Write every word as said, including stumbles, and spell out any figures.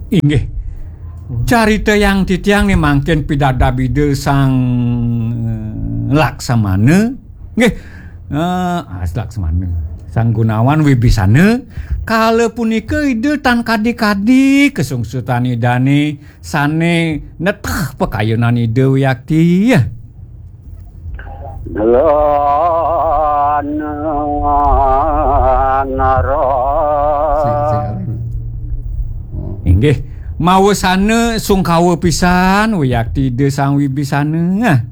Inggih. Carita yang titiang nih mangken pidadabide sang uh, Laksamana. Nggih. Uh, ah, Laksamana. Sang Gunawan Wibisana kala punika ide tan kadi-kadi kesungsutan idane sane neteh pekayunan ide Wiyakti ya. Inggih, mawesane sungkawa pisan Wiyakti ide sang Wibisana.